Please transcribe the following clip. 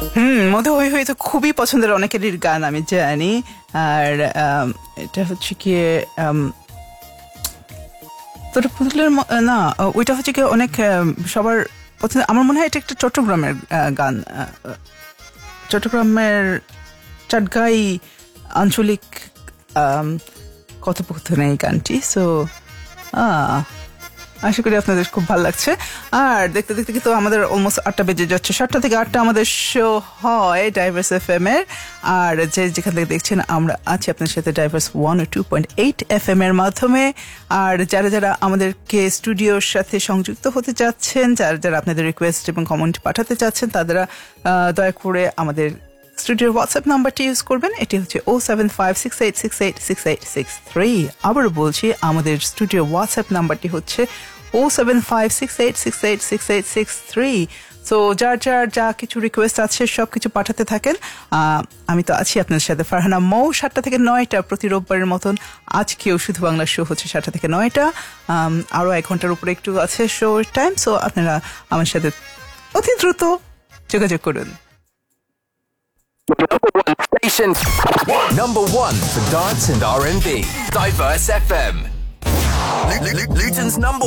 মধ্যে হই হই তো খুবই পছন্দের অনেকেরই গান আমি জানি। আর এটা হচ্ছে কি তোর পুতুলের না, ওইটা হচ্ছে কি অনেক সবার পছন্দ। আমার মনে হয় এটা একটা চট্টগ্রামের গান, চট্টগ্রামের চাটগাই আঞ্চলিক কথোপকথন এই গানটি। সো আশা করি আপনাদের খুব ভালো লাগছে। আর দেখতে দেখতে কিন্তু আমাদের অলমোস্ট 8টা বেজে যাচ্ছে। 7টা থেকে 8টা আমাদের শো হয় ডাইভার্স FM এর। আর যেখান থেকে দেখছেন আমরা আছি আপনার সাথে ডাইভার্স 102.8 FM এর মাধ্যমে। আর যারা যারা আমাদেরকে স্টুডিওর সাথে সংযুক্ত হতে চাচ্ছেন, যারা যারা আপনাদের রিকোয়েস্ট এবং কমেন্ট পাঠাতে চাচ্ছেন, তারা দয়া করে আমাদের স্টুডিওর হোয়াটসঅ্যাপ নাম্বারটি ইউজ করবেন। এটি হচ্ছে 07568686863। আবার বলছি, আমাদের স্টুডিওর হোয়াটসঅ্যাপ নাম্বারটি হচ্ছে 07568686863। সো যার যার যা কিছু রিকোয়েস্ট আছে সব কিছু পাঠাতে থাকেন। আমি তো আছি আপনাদের সাথে, ফারহানা মৌ। 7টা থেকে 9টা প্রতি রোববারের মতন আজকেও শুধু বাংলা শো হচ্ছে 7টা থেকে 9টা। আরও 1 ঘন্টার উপরে একটু আছে শো টাইম। সো আপনারা আমার সাথে অতি দ্রুত যোগাযোগ করুন। Station number one for dance and R&B. Diverse FM. Luton's number